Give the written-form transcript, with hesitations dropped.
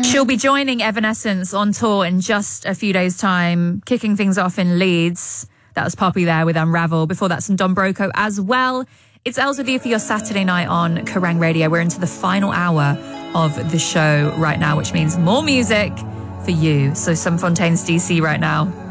She'll be joining Evanescence on tour in just a few days' time, kicking things off in Leeds. That was Poppy there with Unravel. Before that, some Don Broco as well. It's Els with you for your Saturday night on Kerrang Radio. We're into the final hour of the show right now, which means more music for you. So some Fontaines DC right now.